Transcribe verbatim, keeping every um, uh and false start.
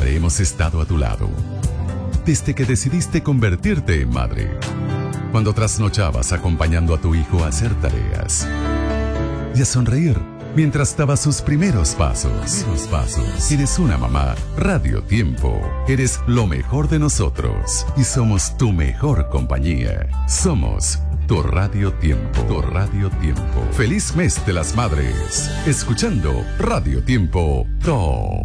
Siempre hemos estado a tu lado. Desde que decidiste convertirte en madre. Cuando trasnochabas acompañando a tu hijo a hacer tareas. Y a sonreír mientras daba sus primeros pasos. Primeros pasos. Eres una mamá. Radio Tiempo. Eres lo mejor de nosotros. Y somos tu mejor compañía. Somos tu Radio Tiempo. Tu Radio Tiempo. Feliz mes de las madres. Escuchando Radio Tiempo. Top.